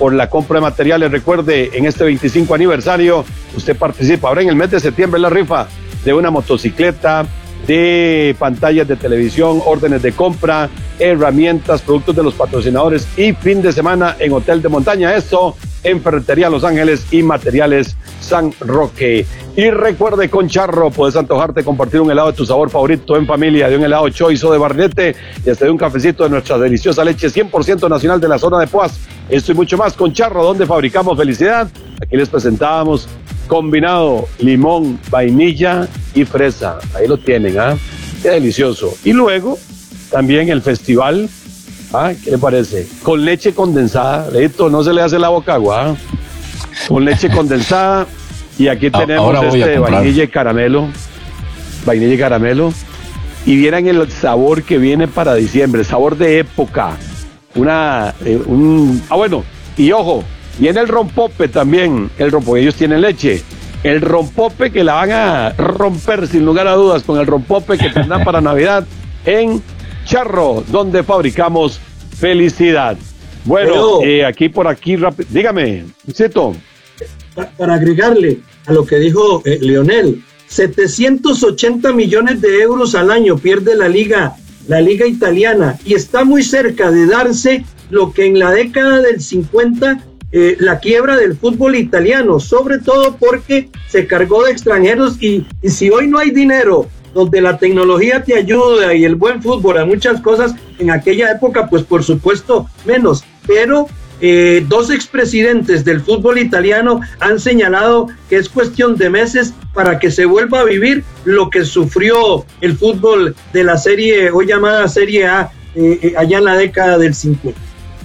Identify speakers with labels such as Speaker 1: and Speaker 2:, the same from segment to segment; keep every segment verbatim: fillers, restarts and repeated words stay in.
Speaker 1: por la compra de materiales. Recuerde, en este veinticinco aniversario, usted participa. Ahora en el mes de septiembre la rifa de una motocicleta, de pantallas de televisión, órdenes de compra, herramientas, productos de los patrocinadores y fin de semana en Hotel de Montaña. Esto en Ferretería Los Ángeles y Materiales San Roque. Y recuerde, con Charro puedes antojarte compartir un helado de tu sabor favorito en familia, de un helado Choizo de Barnete y hasta de un cafecito de nuestra deliciosa leche cien por ciento nacional de la zona de Poás. Esto y mucho más con Charro, donde fabricamos felicidad. Aquí les presentamos combinado limón, vainilla y fresa. Ahí lo tienen, ¿ah? Qué delicioso. Y luego también el festival, ¿ah? ¿Qué le parece? Con leche condensada. Leito, no se le hace la boca agua, ¿ah? Con leche condensada. Y aquí tenemos este vainilla y caramelo. Vainilla y caramelo. Y vieran el sabor que viene para diciembre, sabor de época. Una, eh, un, ah bueno, y ojo, viene el rompope también, el rompope, ellos tienen leche. El rompope que la van a romper sin lugar a dudas con el rompope que tendrán para Navidad en Charro, donde fabricamos felicidad. Bueno, Pero, eh, aquí por aquí, rápido, dígame, Cito.
Speaker 2: Para agregarle a lo que dijo eh, Leonel, setecientos ochenta millones de euros al año pierde la liga, la liga italiana, y está muy cerca de darse lo que en la década del cincuenta, eh, la quiebra del fútbol italiano, sobre todo porque se cargó de extranjeros y, y si hoy no hay dinero, donde la tecnología te ayuda y el buen fútbol a muchas cosas, en aquella época pues por supuesto menos, pero Eh, dos expresidentes del fútbol italiano han señalado que es cuestión de meses para que se vuelva a vivir lo que sufrió el fútbol de la serie, hoy llamada Serie A, eh, allá en la década del cincuenta.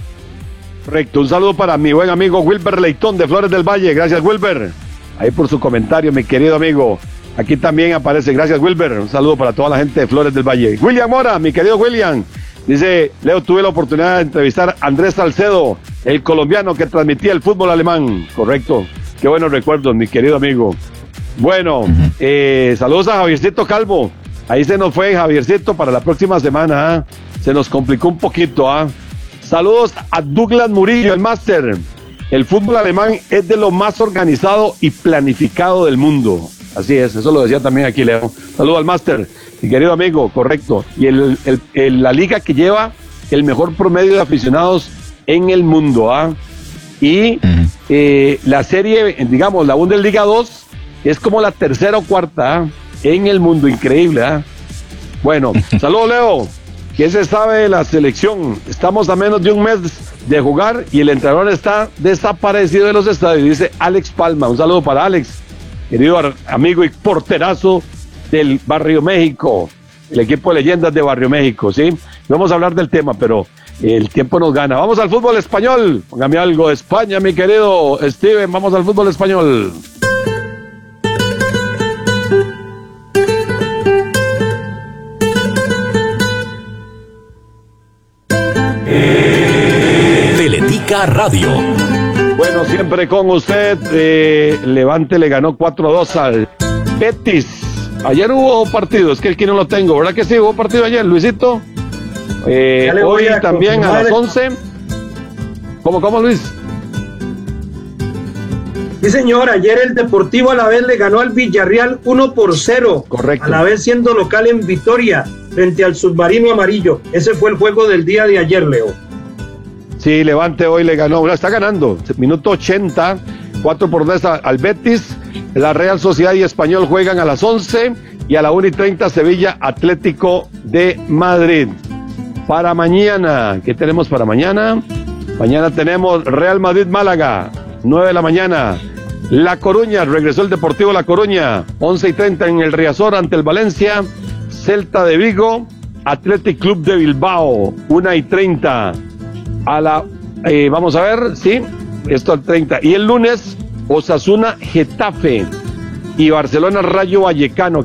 Speaker 1: Correcto, un saludo para mi buen amigo Wilber Leitón de Flores del Valle. Gracias, Wilber, ahí por su comentario, mi querido amigo. Aquí también aparece, gracias, Wilber, un saludo para toda la gente de Flores del Valle. William Mora, mi querido William. Dice, Leo, tuve la oportunidad de entrevistar a Andrés Salcedo, el colombiano que transmitía el fútbol alemán. Correcto, qué buenos recuerdos, mi querido amigo. Bueno, uh-huh. eh, saludos a Javiercito Calvo. Ahí se nos fue Javiercito para la próxima semana. ¿eh? Se nos complicó un poquito. ¿eh? Saludos a Douglas Murillo, el máster. El fútbol alemán es de lo más organizado y planificado del mundo. Así es, eso lo decía también aquí Leo. Saludos al máster. Mi querido amigo, correcto. Y el, el, el, la liga que lleva el mejor promedio de aficionados en el mundo. ¿ah? Y uh-huh. eh, la serie, digamos, la Bundesliga dos, es como la tercera o cuarta ¿ah? en el mundo. Increíble. ¿ah? Bueno, saludos, Leo. ¿Qué se sabe de la selección? Estamos a menos de un mes de jugar y el entrenador está desaparecido de los estadios. Dice Alex Palma. Un saludo para Alex, querido amigo y porterazo del Barrio México, el equipo de leyendas de Barrio México, ¿sí? Vamos a hablar del tema, pero el tiempo nos gana. Vamos al fútbol español. Póngame algo de España, mi querido Steven. Vamos al fútbol español.
Speaker 3: Teletica Radio.
Speaker 1: Bueno, siempre con usted. Eh, Levante le ganó cuatro a dos al Betis. Ayer hubo partido, es que aquí no lo tengo, ¿verdad que sí? Hubo partido ayer, Luisito. Eh, hoy también a las once. ¿Cómo, cómo, Luis?
Speaker 2: Sí, señor, ayer el Deportivo Alavés le ganó al Villarreal uno por cero.
Speaker 1: Correcto.
Speaker 2: Alavés siendo local en Vitoria, frente al Submarino Amarillo. Ese fue el juego del día de ayer, Leo.
Speaker 1: Sí, Levante hoy le ganó, está ganando, minuto ochenta, cuatro por dos al Betis. La Real Sociedad y Español juegan a las once y a la una y treinta Sevilla Atlético de Madrid. Para mañana, ¿qué tenemos para mañana? Mañana tenemos Real Madrid Málaga, nueve de la mañana. La Coruña, regresó el Deportivo La Coruña, once y treinta en el Riazor ante el Valencia. Celta de Vigo, Athletic Club de Bilbao, una y treinta. A la, eh, vamos a ver, sí, esto al treinta. Y el lunes, Osasuna Getafe y Barcelona Rayo Vallecano.